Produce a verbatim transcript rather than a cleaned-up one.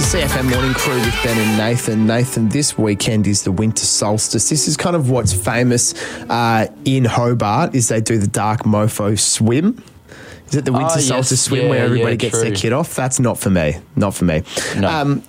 C F M Morning Crew with Ben and Nathan. Nathan, this weekend is the winter solstice. This is kind of what's famous uh, in Hobart is they do the Dark Mofo swim. Is it the winter Oh, yes. solstice swim Yeah, where everybody yeah, gets true. their kit off? That's not for me. Not for me. No. Um,